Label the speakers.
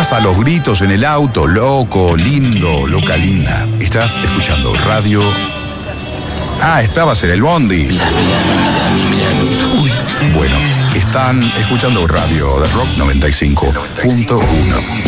Speaker 1: Estabas a los gritos en el auto, loco, lindo, loca, linda. Estás escuchando radio. Ah, estabas en el bondi.
Speaker 2: Mira. Uy.
Speaker 1: Bueno, están escuchando radio de Rock 95.1.